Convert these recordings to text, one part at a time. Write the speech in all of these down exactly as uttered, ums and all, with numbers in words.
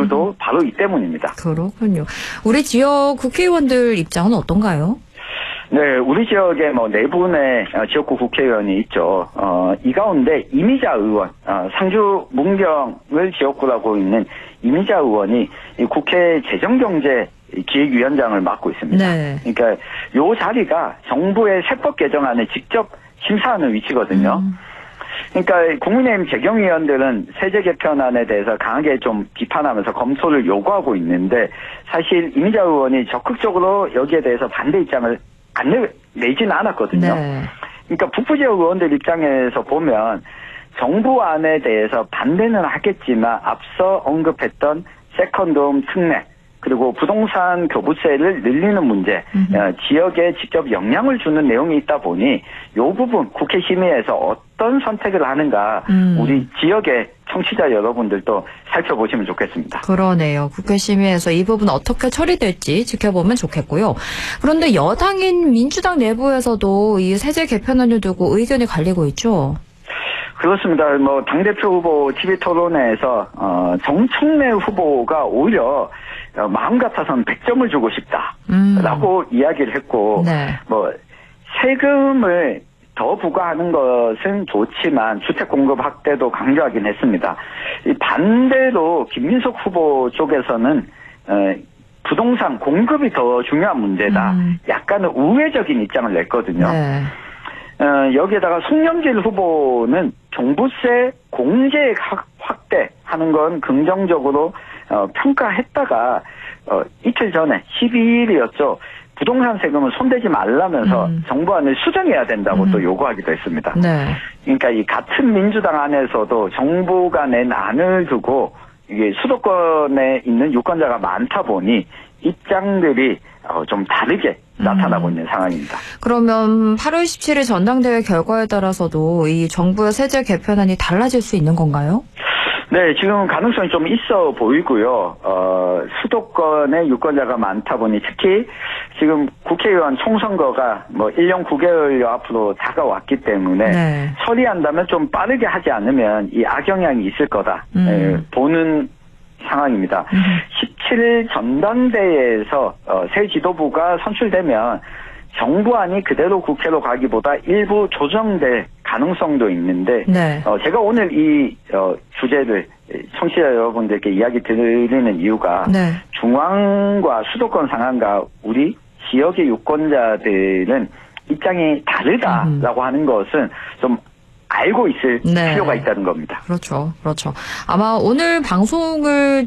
이유도 음. 바로 이 때문입니다. 그렇군요. 우리 지역 국회의원들 입장은 어떤가요? 네, 우리 지역에 뭐 네 분의 지역구 국회의원이 있죠. 어, 이 가운데 이미자 의원, 어, 상주 문경을 지역구라고 있는 이미자 의원이 이 국회 재정경제 기획위원장을 맡고 있습니다. 네. 그러니까 요 자리가 정부의 세법 개정안을 직접 심사하는 위치거든요. 음. 그러니까 국민의힘 재경위원들은 세제 개편안에 대해서 강하게 좀 비판하면서 검토를 요구하고 있는데 사실 이미자 의원이 적극적으로 여기에 대해서 반대 입장을 안 내, 내지는 않았거든요. 네. 그러니까 북부 지역 의원들 입장에서 보면 정부안에 대해서 반대는 하겠지만 앞서 언급했던 세컨드홈 특례 그리고 부동산 교부세를 늘리는 문제, 어, 지역에 직접 영향을 주는 내용이 있다 보니 이 부분 국회 심의에서 어떤 선택을 하는가 음. 우리 지역의 청취자 여러분들도 살펴보시면 좋겠습니다. 그러네요. 국회 심의에서 이 부분 어떻게 처리될지 지켜보면 좋겠고요. 그런데 여당인 민주당 내부에서도 이 세제 개편안을 두고 의견이 갈리고 있죠. 그렇습니다. 뭐 당대표 후보 티비 토론회에서 어, 정청래 후보가 오히려 어, 마음 같아서는 백 점을 주고 싶다라고 음. 이야기를 했고 네. 뭐 세금을 더 부과하는 것은 좋지만 주택 공급 확대도 강조하긴 했습니다. 이 반대로 김민석 후보 쪽에서는 어, 부동산 공급이 더 중요한 문제다. 음. 약간은 우회적인 입장을 냈거든요. 네. 어, 여기에다가 송영길 후보는 종부세 공제 확대하는 건 긍정적으로 어, 평가했다가 어, 이틀 전에 십이 일이었죠. 부동산 세금을 손대지 말라면서 음. 정부안을 수정해야 된다고 음. 또 요구하기도 했습니다. 네. 그러니까 이 같은 민주당 안에서도 정부가 낸 안을 두고 이게 수도권에 있는 유권자가 많다 보니 입장들이 어, 좀 다르게 나타나고 음. 있는 상황입니다. 그러면 팔월 십칠일 전당대회 결과에 따라서도 이 정부의 세제 개편안이 달라질 수 있는 건가요? 네, 지금 가능성이 좀 있어 보이고요. 어, 수도권에 유권자가 많다 보니 특히 지금 국회의원 총선거가 뭐 일 년 구 개월여 앞으로 다가왔기 때문에 네. 처리한다면 좀 빠르게 하지 않으면 이 악영향이 있을 거다 음. 에, 보는 상황입니다. 음. 십칠일 전당대회에서 어, 새 지도부가 선출되면 정부안이 그대로 국회로 가기보다 일부 조정될 가능성도 있는데 네. 어, 제가 오늘 이 어, 주제를 청취자 여러분들께 이야기 드리는 이유가 네. 중앙과 수도권 상황과 우리 지역의 유권자들은 입장이 다르다라고 음. 하는 것은 좀 알고 있을 네. 필요가 있다는 겁니다. 그렇죠. 그렇죠. 아마 오늘 방송을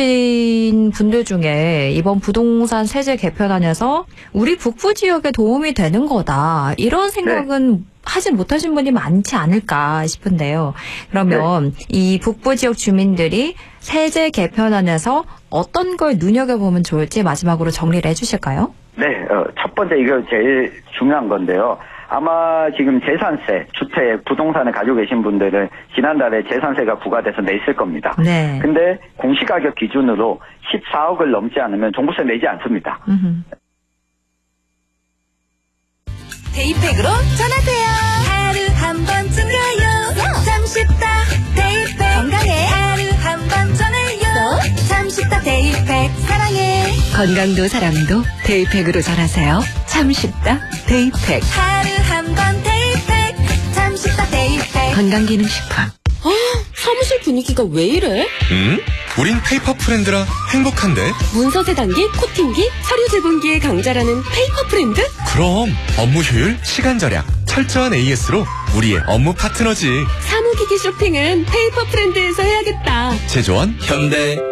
들으신 분들 중에 이번 부동산 세제 개편안에서 우리 북부 지역에 도움이 되는 거다. 이런 생각은 네. 하지 못하신 분이 많지 않을까 싶은데요. 그러면 네. 이 북부 지역 주민들이 세제 개편안에서 어떤 걸 눈여겨보면 좋을지 마지막으로 정리를 해주실까요? 네. 어, 첫 번째 이거 제일 중요한 건데요. 아마 지금 재산세, 주택, 부동산을 가지고 계신 분들은 지난달에 재산세가 부과돼서 냈을 겁니다. 네. 근데 공시가격 기준으로 십사억을 넘지 않으면 종부세 내지 않습니다. 음흠. 데이팩으로 전화돼요. 하루 한 번쯤 가요. 참 쉽다. 데이팩. 건강해. 하루 한 번 전화요. 참 쉽다. 데이팩. 사랑해. 건강도 사랑도 데이팩으로 전하세요. 참 쉽다. 데이팩. 하루 한 번 데이팩. 참 쉽다. 데이팩. 건강기능식품. 아, 사무실 분위기가 왜 이래? 음? 우린 페이퍼 프렌드라 행복한데? 문서재 단기, 코팅기, 서류 제본기의 강자라는 페이퍼 프렌드? 그럼 업무 효율, 시간 절약, 철저한 에이에스로 우리의 업무 파트너지. 사무기기 쇼핑은 페이퍼 프렌드에서 해야겠다. 제조원 현대